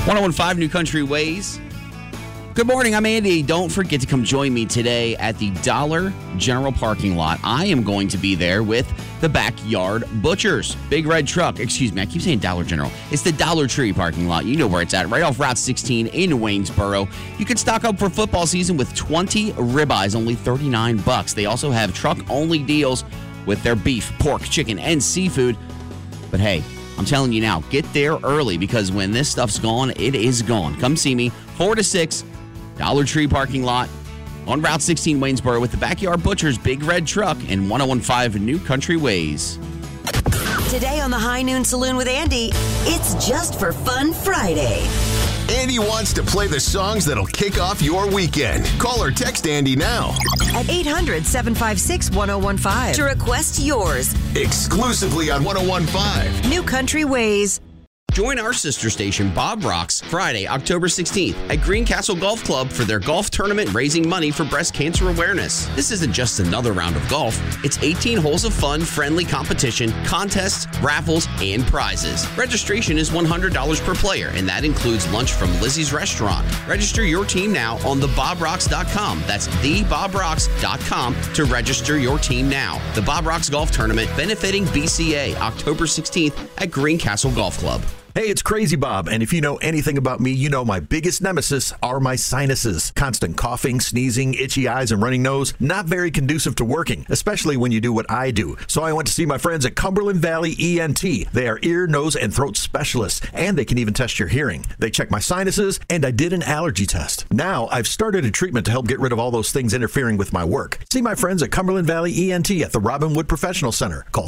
1015 New Country Ways. Good morning, I'm Andy. Don't forget to come join me today at the Dollar General parking lot. I am going to be there with the Backyard Butchers. Big red truck. Excuse me, I keep saying Dollar General. It's the Dollar Tree parking lot. You know where it's at, right off Route 16 in Waynesboro. You can stock up for football season with 20 ribeyes, only $39. They also have truck-only deals with their beef, pork, chicken, and seafood. But hey, I'm telling you now, get there early because when this stuff's gone, it is gone. Come see me, 4 to 6, Dollar Tree parking lot on Route 16 Waynesboro with the Backyard Butchers Big Red Truck and 1015 New Country Ways. Today on the High Noon Saloon with Andy, it's Just for Fun Friday. Andy wants to play the songs that'll kick off your weekend. Call or text Andy now At 800-756-1015 to request yours. Exclusively on 1015. New Country Ways. Join our sister station, Bob Rocks, Friday, October 16th at Greencastle Golf Club for their golf tournament raising money for breast cancer awareness. This isn't just another round of golf. It's 18 holes of fun, friendly competition, contests, raffles, and prizes. Registration is $100 per player, and that includes lunch from Lizzie's Restaurant. Register your team now on thebobrocks.com. That's thebobrocks.com to register your team now. The Bob Rocks Golf Tournament benefiting BCA, October 16th at Greencastle Golf Club. Hey, it's Crazy Bob, and if you know anything about me, you know my biggest nemesis are my sinuses. Constant coughing, sneezing, itchy eyes, and running nose, not very conducive to working, especially when you do what I do. So I went to see my friends at Cumberland Valley ENT. They are ear, nose, and throat specialists, and they can even test your hearing. They checked my sinuses, and I did an allergy test. Now, I've started a treatment to help get rid of all those things interfering with my work. See my friends at Cumberland Valley ENT at the Robin Wood Professional Center. Call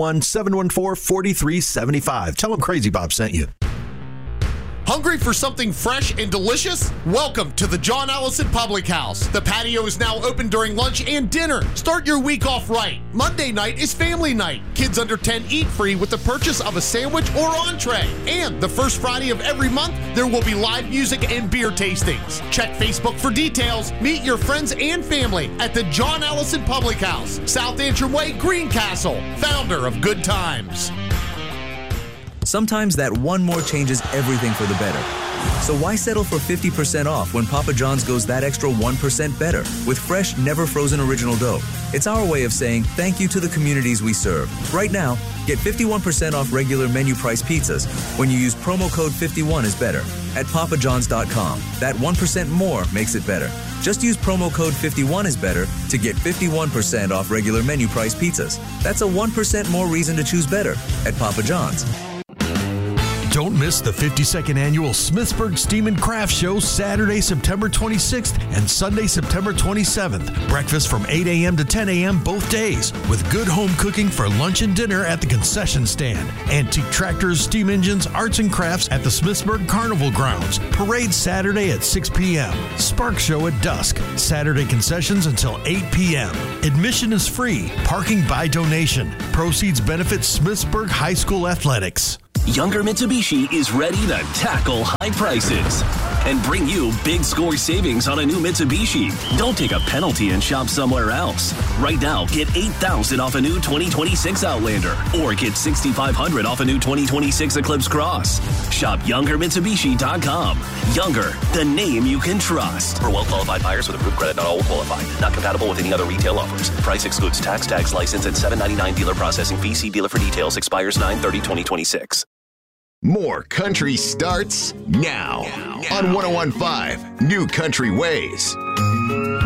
301-714-4375. Tell them Crazy Bob sent you. Hungry for something fresh and delicious? Welcome to the John Allison Public House. The patio is now open during lunch and dinner. Start your week off right. Monday night is family night. Kids under 10 eat free with the purchase of a sandwich or entree. And the first Friday of every month, there will be live music and beer tastings. Check Facebook for details. Meet your friends and family at the John Allison Public House, South Antrim Way, Greencastle, founder of Good Times. Sometimes that one more changes everything for the better. So why settle for 50% off when Papa John's goes that extra 1% better with fresh, never frozen original dough? It's our way of saying thank you to the communities we serve. Right now, get 51% off regular menu price pizzas when you use promo code 51 is better at papajohns.com. That 1% more makes it better. Just use promo code 51 is better to get 51% off regular menu price pizzas. That's a 1% more reason to choose better at Papa John's. Don't miss the 52nd Annual Smithsburg Steam and Craft Show Saturday, September 26th and Sunday, September 27th. Breakfast from 8 a.m. to 10 a.m. both days with good home cooking for lunch and dinner at the concession stand. Antique tractors, steam engines, arts and crafts at the Smithsburg Carnival Grounds. Parade Saturday at 6 p.m. Spark Show at dusk. Saturday concessions until 8 p.m. Admission is free. Parking by donation. Proceeds benefit Smithsburg High School Athletics. Younger Mitsubishi is ready to tackle high prices and bring you big score savings on a new Mitsubishi. Don't take a penalty and shop somewhere else. Right now, get $8,000 off a new 2026 Outlander or get $6,500 off a new 2026 Eclipse Cross. Shop YoungerMitsubishi.com. Younger, the name you can trust. For well-qualified buyers with approved credit, not all will qualify. Not compatible with any other retail offers. Price excludes tax, license, and $7.99 dealer processing fee. See dealer for details. Expires 9/30/2026. More country starts now on 1015 New Country Ways.